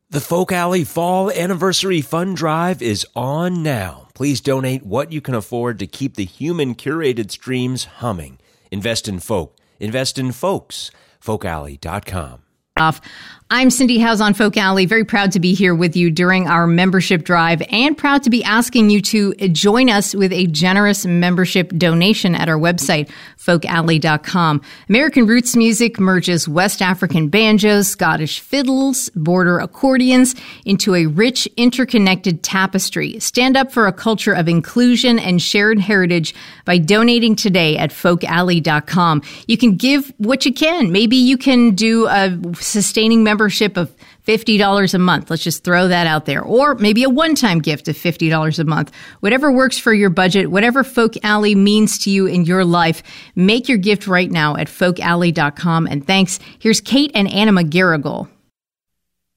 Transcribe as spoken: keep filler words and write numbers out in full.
The Folk Alley Fall Anniversary Fund Drive is on now. Please donate what you can afford to keep the human-curated streams humming. Invest in folk. Invest in folks. folk alley dot com. Off. I'm Cindy Howes on Folk Alley. Very proud to be here with you during our membership drive and proud to be asking you to join us with a generous membership donation at our website, folk alley dot com. American roots music merges West African banjos, Scottish fiddles, border accordions into a rich, interconnected tapestry. Stand up for a culture of inclusion and shared heritage by donating today at folk alley dot com. You can give what you can. Maybe you can do a sustaining membership membership of fifty dollars a month. Let's just throw that out there. Or maybe a one-time gift of fifty dollars a month. Whatever works for your budget, whatever Folk Alley means to you in your life, make your gift right now at folk alley dot com. And thanks. Here's Kate and Anna McGarrigle.